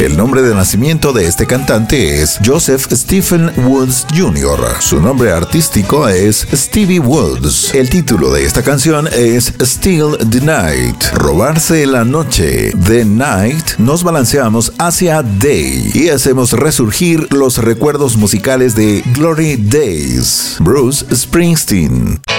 El nombre de nacimiento de este cantante es Joseph Stephen Woods Jr. Su nombre artístico es Stevie Woods. El título de esta canción es Steal the Night, robarse la noche. The Night nos balanceamos hacia Day y hacemos resurgir los recuerdos musicales de Glory Days, Bruce Springsteen.